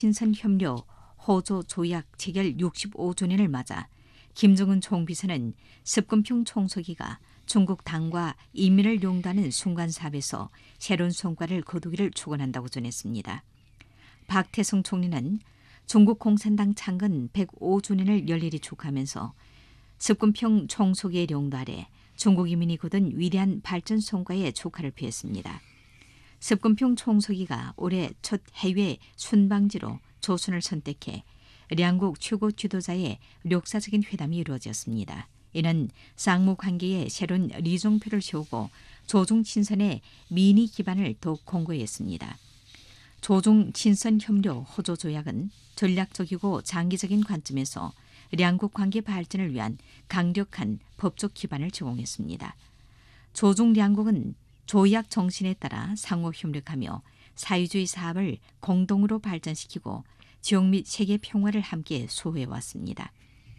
신선 협력 호조 조약 체결 65주년을 맞아 김정은 총비서는 습근평 총서기가 중국 당과 인민을 용도하는 순간사업에서 새로운 성과를 거두기를 축원한다고 전했습니다. 박태성 총리는 중국 공산당 창건 105주년을 열일히 축하하면서 습근평 총서기의 용도 아래 중국 인민이 거둔 위대한 발전 성과에 축하를 표했습니다. 습근평 총서기가 올해 첫 해외 순방지로 조선을 선택해 양국 최고 지도자의 역사적인 회담이 이루어졌습니다. 이는 쌍무 관계에 새로운 리종표를 세우고 조중 친선의 민의 기반을 더욱 공고했습니다. 조중 친선 협력 호조 조약은 전략적이고 장기적인 관점에서 양국 관계 발전을 위한 강력한 법적 기반을 제공했습니다. 조중 양국은 조약 정신에 따라 상호 협력하며 사회주의 사업을 공동으로 발전시키고 지역 및 세계 평화를 함께 소화해왔습니다.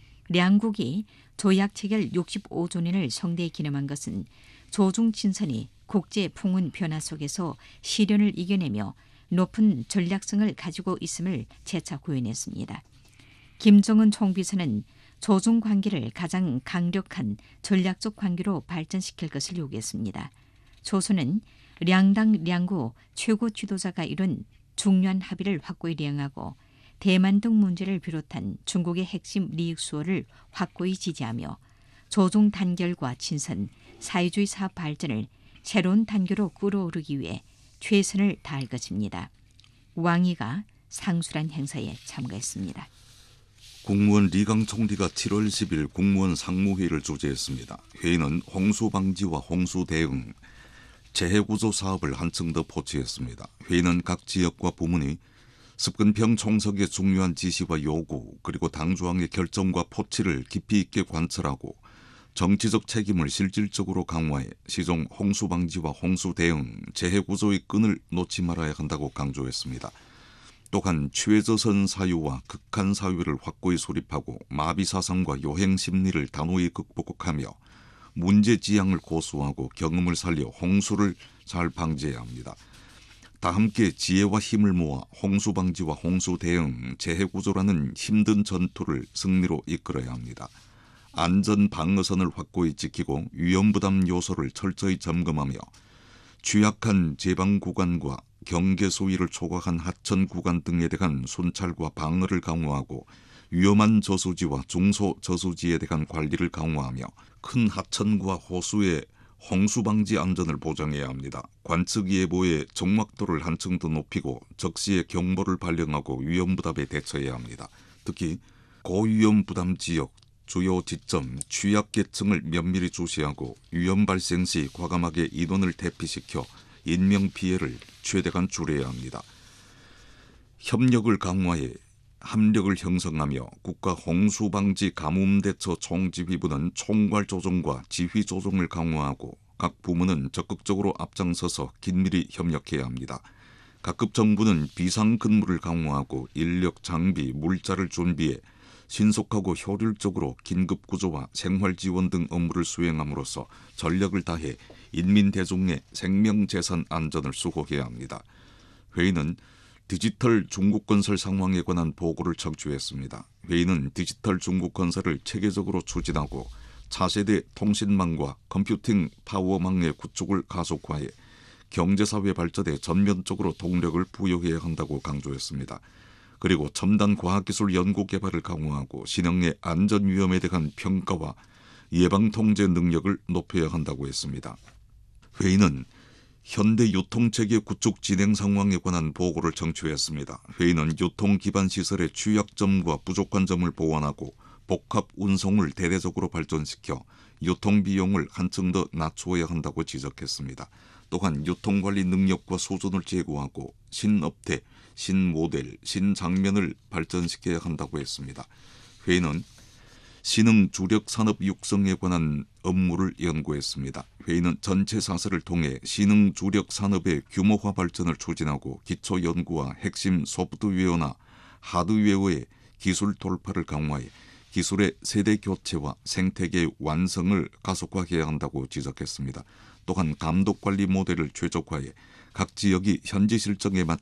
양국이 조약 체결 65주년을 성대히 기념한 것은 조중 친선이 국제 풍운 변화 속에서 시련을 이겨내며 높은 전략성을 가지고 있음을 재차 구현했습니다. 김정은 총비서는 조중 관계를 가장 강력한 전략적 관계로 발전시킬 것을 요구했습니다. 조선은 량당 량구 최고 지도자가 이룬 중요한 합의를 확고히 이행하고 대만 등 문제를 비롯한 중국의 핵심利益 수호를 확고히 지지하며 조중 단결과 친선, 사회주의 사업 발전을 새로운 단계로 끌어오르기 위해 최선을 다할 것입니다. 왕이가 상술한 행사에 참가했습니다. 국무원 리강 총리가 7월 10일 국무원 상무회의를 주재했습니다. 회의는 홍수 방지와 홍수 대응, 재해구조 사업을 한층 더 포취했습니다. 회의는 각 지역과 부문이 습근평 총석의 중요한 지시와 요구 그리고 당조항의 결정과 포치를 깊이 있게 관철하고 정치적 책임을 실질적으로 강화해 시종 홍수 방지와 홍수 대응, 재해구조의 끈을 놓지 말아야 한다고 강조했습니다. 또한 최저선 사유와 극한 사유를 확고히 수립하고 마비사상과 요행심리를 단호히 극복하며 문제지향을 고수하고 경험을 살려 홍수를 잘 방지해야 합니다. 다 함께 지혜와 힘을 모아 홍수 방지와 홍수 대응, 재해구조라는 힘든 전투를 승리로 이끌어야 합니다. 안전 방어선을 확고히 지키고 위험부담 요소를 철저히 점검하며 취약한 제방 구간과 경계 수위를 초과한 하천 구간 등에 대한 순찰과 방어를 강화하고 위험한 저수지와 중소 저수지에 대한 관리를 강화하며 큰 하천과 호수의 홍수 방지 안전을 보장해야 합니다. 관측 예보의 정확도를 한층 더 높이고 적시에 경보를 발령하고 위험 부담에 대처해야 합니다. 특히 고위험 부담 지역, 주요 지점, 취약계층을 면밀히 주시하고 위험 발생 시 과감하게 인원을 대피시켜 인명피해를 최대한 줄여야 합니다. 협력을 강화해 합력을 형성하며 국가 홍수방지 가뭄대처 총지휘부는 총괄 조정과 지휘 조정을 강화하고 각 부문은 적극적으로 앞장서서 긴밀히 협력해야 합니다. 각급 정부는 비상근무를 강화하고 인력, 장비, 물자를 준비해 신속하고 효율적으로 긴급구조와 생활지원 등 업무를 수행함으로써 전력을 다해 인민대중의 생명재산 안전을 수호해야 합니다. 회의는 디지털 중국건설 상황에 관한 보고를 청취했습니다. 회의는 디지털 중국건설을 체계적으로 추진하고 차세대 통신망과 컴퓨팅 파워망의 구축을 가속화해 경제사회 발전에 전면적으로 동력을 부여해야 한다고 강조했습니다. 그리고 첨단 과학기술 연구개발을 강화하고 신형의 안전위험에 대한 평가와 예방통제 능력을 높여야 한다고 했습니다. 회의는 현대 유통체계 구축 진행 상황에 관한 보고를 청취했습니다. 회의는 유통기반시설의 취약점과 부족한 점을 보완하고 복합 운송을 대대적으로 발전시켜 유통비용을 한층 더 낮추어야 한다고 지적했습니다. 또한 유통관리 능력과 수준을 제고하고 신업태, 신모델, 신장면을 발전시켜야 한다고 했습니다. 회의는 신흥 주력 산업 육성에 관한 업무를 연구했습니다. 회의는 전체 사설을 통해 신흥 주력 산업의 규모화 발전을 추진하고 기초 연구와 핵심 소프트웨어나 하드웨어의 기술 돌파를 강화해 기술의 세대 교체와 생태계 완성을 가속화해야 한다고 지적했습니다. 또한 감독관리 모델을 최적화해 각 지역이 현지 실정에 맞게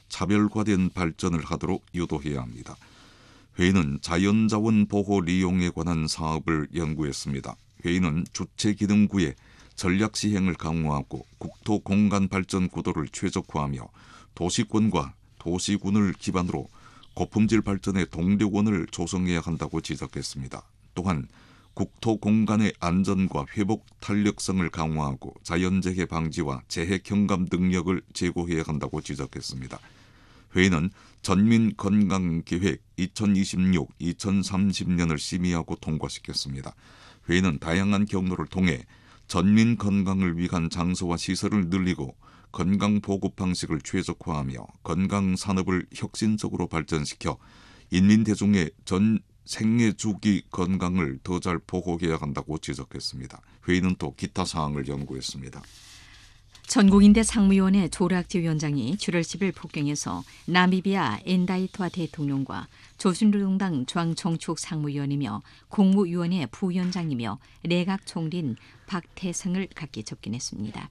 차별화된 발전을 하도록 유도해야 합니다. 회의는 자연자원 보호利用에 관한 사업을 연구했습니다. 회의는 주체기능구의 전략 시행을 강화하고 국토 공간 발전 구도를 최적화하며 도시권과 도시군을 기반으로 고품질 발전의 동력원을 조성해야 한다고 지적했습니다. 또한 국토 공간의 안전과 회복 탄력성을 강화하고 자연재해 방지와 재해 경감 능력을 제고해야 한다고 지적했습니다. 회의는 전민건강계획 2026-2030년을 심의하고 통과시켰습니다. 회의는 다양한 경로를 통해 전민 건강을 위한 장소와 시설을 늘리고 건강 보급 방식을 최적화하며 건강 산업을 혁신적으로 발전시켜 인민 대중의 전 생애 주기 건강을 더 잘 보호해야 한다고 지적했습니다. 회의는 또 기타 사항을 연구했습니다. 전국인대 상무위원회 조락지 위원장이 7월 10일 폭경에서 나미비아 엔다이토아 대통령과 조선노동당 중앙정치국 상무위원이며 국무위원회 부위원장이며 내각 총리인 박태성을 각기 접견했습니다.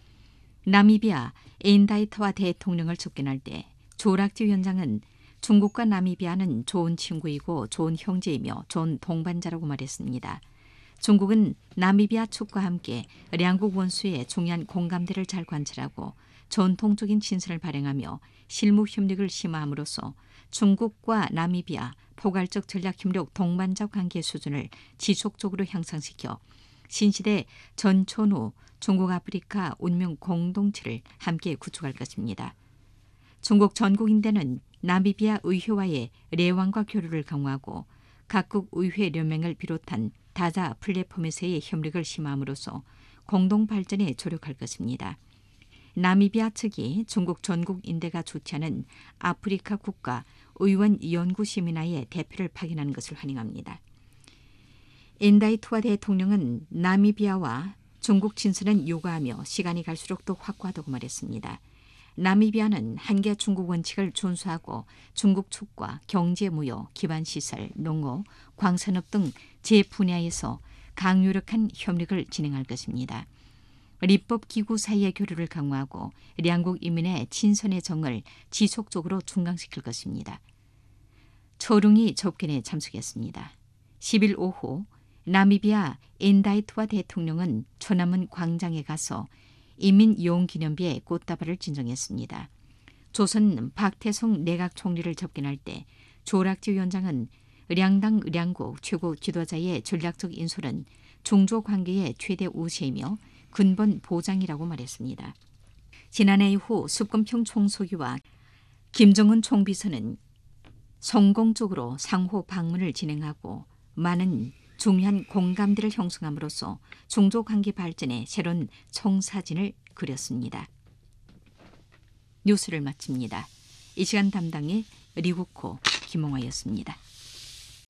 나미비아 엔다이토아 대통령을 접견할 때 조락지 위원장은 중국과 나미비아는 좋은 친구이고 좋은 형제이며 좋은 동반자라고 말했습니다. 중국은 나미비아 측과 함께 양국 원수의 중요한 공감대를 잘 관찰하고 전통적인 친선을 발행하며 실무 협력을 심화함으로써 중국과 나미비아 포괄적 전략 협력 동반자 관계 수준을 지속적으로 향상시켜 신시대 전천후 중국 아프리카 운명 공동체를 함께 구축할 것입니다. 중국 전국인대는 나미비아 의회와의 내왕과 교류를 강화하고 각국 의회 연맹을 비롯한 다자 플랫폼에서의 협력을 심화함으로써 공동 발전에 조력할 것입니다. 나미비아 측이 중국 전국인대가 주최하는 아프리카 국가 의원 연구세미나의 대표를 파견하는 것을 환영합니다. 엔다이토아 대통령은 나미비아와 중국 친선은 요구하며 시간이 갈수록 더 확고하다고 말했습니다. 나미비아는 한계 중국 원칙을 준수하고 중국 측과 경제, 무역, 기반시설, 농업, 광산업 등 제분야에서 강유력한 협력을 진행할 것입니다.立법기구 사이의 교류를 강화하고 양국 인민의 친선의 정을 지속적으로 중강시킬 것입니다. 초릉이 접견에 참석했습니다. 10일 오후 나미비아 엔다이토아 대통령은 천안문 광장에 가서 인민용기념비에 꽃다발을 진정했습니다. 조선 박태성 내각 총리를 접견할 때 조락지 위원장은 양당 양국 최고 지도자의 전략적 인솔은 중조 관계의 최대 우세이며 근본 보장이라고 말했습니다. 지난해 이후 습금평 총서기와 김정은 총비서는 성공적으로 상호 방문을 진행하고 많은 중요한 공감대를 형성함으로써 중조 관계 발전에 새로운 청사진을 그렸습니다. 뉴스를 마칩니다. 이 시간 담당의 리국호 김홍화였습니다.